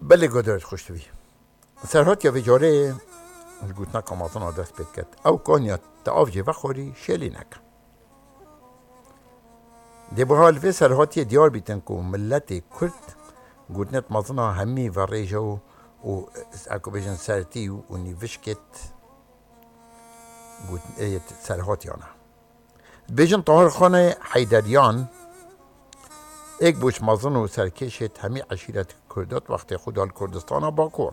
بله گودرت خوشتوی سرهات یا ویجاره گوتنا کامازن دست بید کد او کانیا تا آفجه وخوری شلی نکن دی بحال وی سرهاتی دیار بیتن که ملت کرد گوتنت مازنا همی و ریجو و اکو بیجن سرتی و نیوشکت گوتن سرهاتیانا بیجن طاهر خانه حیدریان ایک بوش مازن و سرکشت همی عشیرت کردات وقت خدا کردستان باکور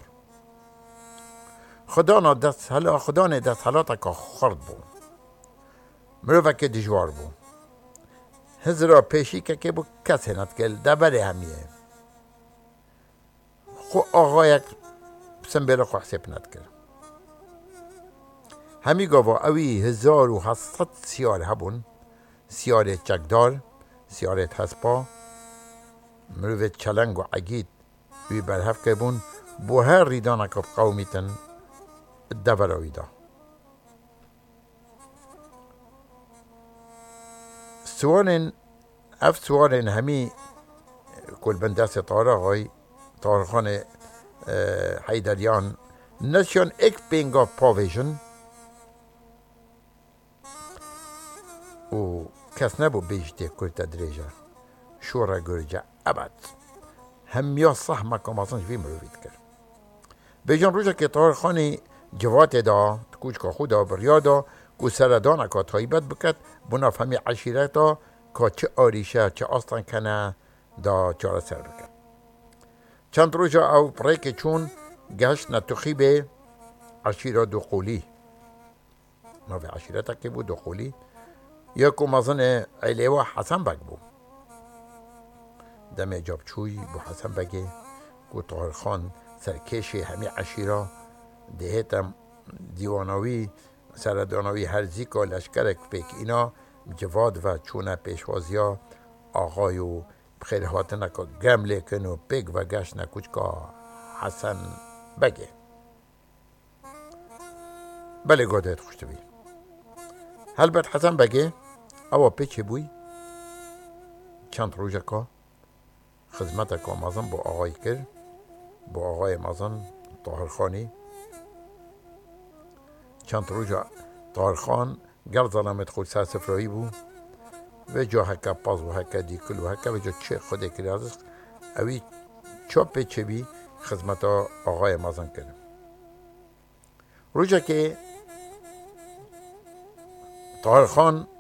خدا دست حالات که خرد بو مروفه که دجوار بو هزرا پیشی که بو کس هنت گل دبره همیه خو آقا یک سنبیل خو حسیب ند کرد همی گاوا اوی 1700 سیاره هبون سیاره چکدار سیاره هسپا مروفه چلنگ و عگید وی برهف که بون بو هر ریدانه که قومیتن دبراوی دا سوارن همی کل بندست طارخان حیدریان نشان ایک پینگا پاویژن و کس نبو بیشتی کرد دریجه شورا گرجه ابد همیا صح مکاماتن جوی مروید کرد بیجان روزه که طارخانی جوات دا کوچ که خدا بریادا که سردان که تایبت بکد بناف همی عشیرتا که چه آریشه چه آستان کنه دا چاره سر بکد چند روزا او پریک چون گشت نتوخی به عشیره دخولی نوی عشیرتا که بود دخولی یا که مازن علیوه حسن بگ بود دم جاب چوی بو حسن بگه که طاهرخان سرکش همی عشیره دهتم دیوانوی سردانوی هرزی که لشکرک پیک اینا جواد و چونه پیشوازیا آقای و خیلی هاتنه که گم لیکن و پیک و گشت نکوچ که حسن بگه بله گادت خوشت بی هلبت حسن بگه او پیچه بوی چند روزه که خدمت که مازن با آقای کرد با آقای مازن طاهرخانی چند روزا طاهرخان گر ظلمت خود سر سفرایی بود و جا هکا پاز و هکا دیکل و هکا و جا چه خود کری ازش اوی چاپ چه بی خدمت آقای مازن کرد روزا که طاهرخان